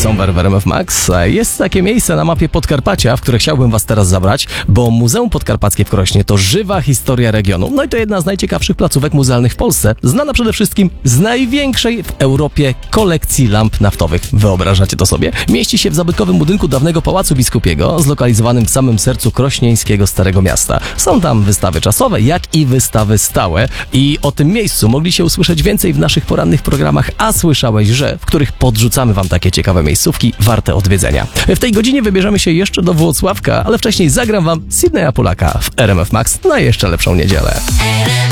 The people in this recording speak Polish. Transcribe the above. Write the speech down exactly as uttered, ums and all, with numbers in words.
Somewhere w R M F Max. Jest takie miejsce na mapie Podkarpacia, w które chciałbym was teraz zabrać, bo Muzeum Podkarpackie w Krośnie to żywa historia regionu. No i to jedna z najciekawszych placówek muzealnych w Polsce, znana przede wszystkim z największej w Europie kolekcji lamp naftowych. Wyobrażacie to sobie? Mieści się w zabytkowym budynku dawnego Pałacu Biskupiego, zlokalizowanym w samym sercu krośnieńskiego Starego Miasta. Są tam wystawy czasowe, jak i wystawy stałe. I o tym miejscu mogliście usłyszeć więcej w naszych porannych programach, a słyszałeś, że w których podrzucamy wam takie ciekawe miejscówki warte odwiedzenia. W tej godzinie wybierzemy się jeszcze do Włocławka, ale wcześniej zagram wam Sydneya Polaka w R M F Max na jeszcze lepszą niedzielę.